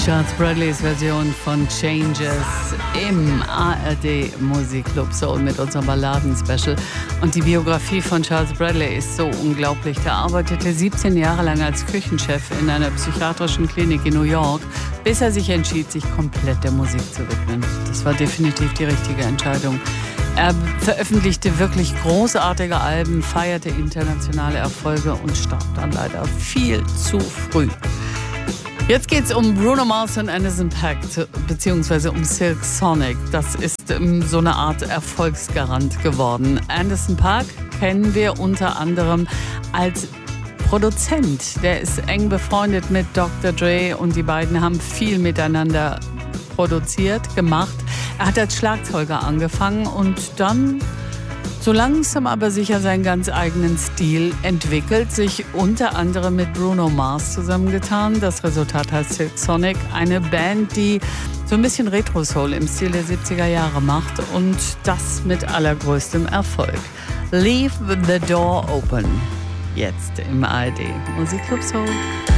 Charles Bradleys Version von Changes im ARD Musikclub Soul mit unserem Balladen-Special. Und die Biografie von Charles Bradley ist so unglaublich. Er arbeitete 17 Jahre lang als Küchenchef in einer psychiatrischen Klinik in New York, bis er sich entschied, sich komplett der Musik zu widmen. Das war definitiv die richtige Entscheidung. Er veröffentlichte wirklich großartige Alben, feierte internationale Erfolge und starb dann leider viel zu früh. Jetzt geht's um Bruno Mars und Anderson .Paak, beziehungsweise um Silk Sonic. Das ist so eine Art Erfolgsgarant geworden. Anderson .Paak kennen wir unter anderem als Produzent. Der ist eng befreundet mit Dr. Dre und die beiden haben viel miteinander produziert, gemacht. Er hat als Schlagzeuger angefangen und dann so langsam aber sicher seinen ganz eigenen Stil entwickelt, sich unter anderem mit Bruno Mars zusammengetan. Das Resultat heißt Silk Sonic, eine Band, die so ein bisschen Retro-Soul im Stil der 70er Jahre macht und das mit allergrößtem Erfolg. Leave the Door Open, jetzt im ARD Musikclub Soul.